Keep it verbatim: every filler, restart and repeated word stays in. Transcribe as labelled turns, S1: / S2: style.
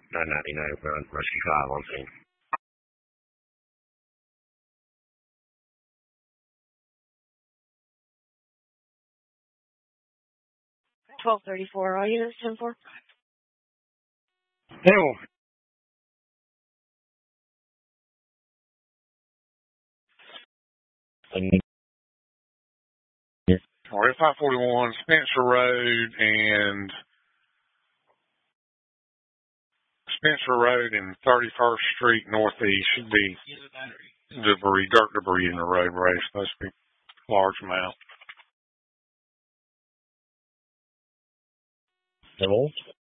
S1: nine ninety-nine Front, Rescue five on scene.
S2: twelve thirty-four, all units, ten four.
S3: Hell. Or five forty-one, Spencer Road and Spencer Road and thirty-first Street Northeast should be debris, dirt debris in the roadway. It's supposed to be a large amount.
S1: Hello?